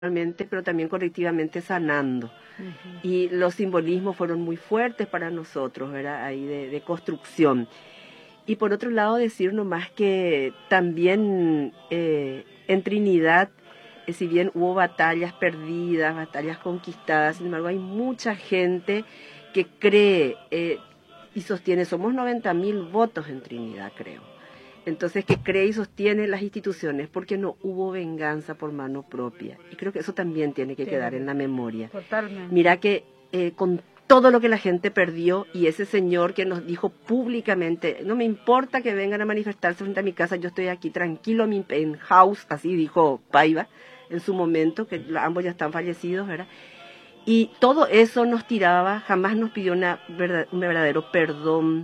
pero también colectivamente sanando. Y los simbolismos fueron muy fuertes para nosotros, ¿verdad? Ahí de construcción. Y por otro lado decir nomás que también en Trinidad, si bien hubo batallas perdidas, batallas conquistadas, sin embargo hay mucha gente que cree y sostiene, somos 90.000 votos en Trinidad, creo. Entonces, que cree y sostiene las instituciones porque no hubo venganza por mano propia. Y creo que eso también tiene que quedar en la memoria. Totalmente. Mira que con todo lo que la gente perdió y ese señor que nos dijo públicamente, no me importa que vengan a manifestarse frente a mi casa, yo estoy aquí tranquilo en mi house, así dijo Paiva en su momento, que ambos ya están fallecidos, ¿verdad? Y todo eso nos tiraba, jamás nos pidió un verdadero perdón,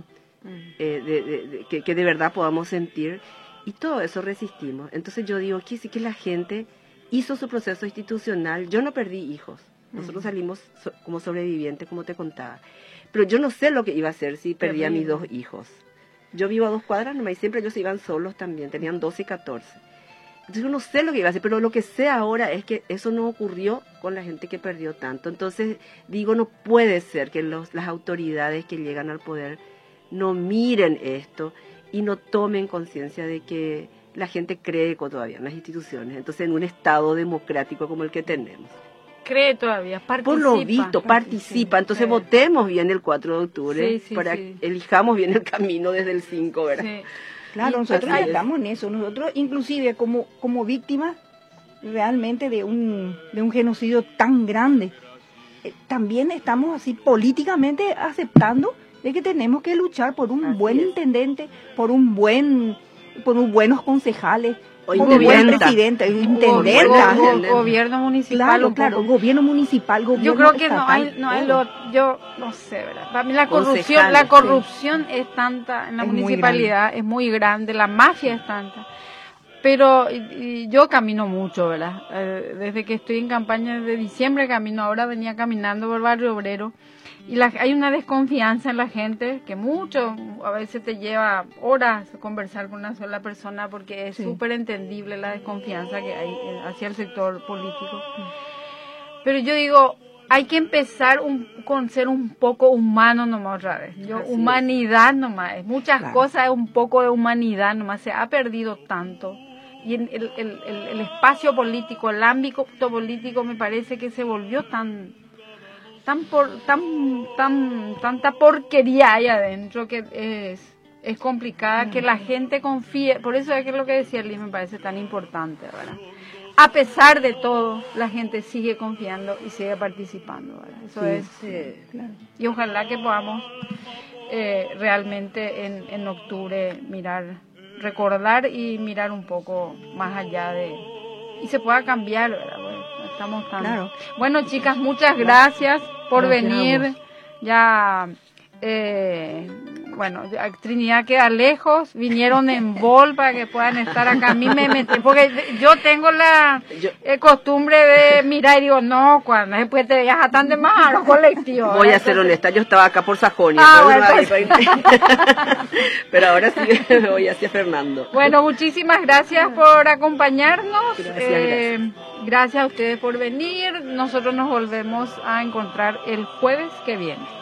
que de verdad podamos sentir, y todo eso resistimos. Entonces yo digo que sí, que la gente hizo su proceso institucional. Yo no perdí hijos, nosotros salimos como sobrevivientes, como te contaba, pero yo no sé lo que iba a hacer si perdía a mis 2 hijos. Yo vivo a 2 cuadras nomás y siempre ellos se iban solos también, tenían 12 y 14. Entonces yo no sé lo que iba a hacer, pero lo que sé ahora es que eso no ocurrió con la gente que perdió tanto. Entonces digo, no puede ser que las autoridades que llegan al poder no miren esto y no tomen conciencia de que la gente cree todavía en las instituciones. Entonces, en un Estado democrático como el que tenemos. Cree todavía, participa. Por lo visto, participa. Entonces, sí. Votemos bien el 4 de octubre para que elijamos bien el camino desde el 5, ¿verdad? Sí. Claro, nosotros ya estamos en eso. Nosotros, inclusive, como víctimas realmente de un genocidio tan grande, también estamos así políticamente aceptando de que tenemos que luchar por un buen intendente, por buenos concejales, por un buen presidente, intendenta, gobierno municipal, claro, gobierno municipal, gobierno yo creo que estatal, yo no sé, ¿verdad? Para mí la corrupción es tanta en la municipalidad, es muy grande, la mafia es tanta. Pero yo camino mucho, ¿verdad? Desde que estoy en campaña de diciembre camino, ahora venía caminando por Barrio Obrero. Y hay una desconfianza en la gente que a veces te lleva horas conversar con una sola persona porque es súper entendible la desconfianza que hay hacia el sector político. Pero yo digo, hay que empezar con ser un poco humano nomás otra vez. Humanidad nomás. Muchas cosas es un poco de humanidad nomás. Se ha perdido tanto. Y en el espacio político, el ámbito político me parece que se volvió tanta porquería ahí adentro que es complicada que la gente confíe. Por eso es que lo que decía Liz me parece tan importante, ¿verdad? A pesar de todo, la gente sigue confiando y sigue participando, ¿verdad? Eso claro. Y ojalá que podamos realmente en octubre recordar y mirar un poco más allá y se pueda cambiar, ¿verdad? Bueno, estamos tan... Claro. Bueno, chicas, muchas gracias por venir. Ya, bueno, Trinidad queda lejos, vinieron en Vol para que puedan estar acá. A mí me metí, porque yo tengo la costumbre de mirar y digo, no, cuando después te viajas tan de más a los colectivos. Voy a ser honesta, yo estaba acá por Sajonia, pero ahora sí me voy hacia Fernando. Bueno, muchísimas gracias por acompañarnos. Gracias a ustedes por venir. Nosotros nos volvemos a encontrar el jueves que viene.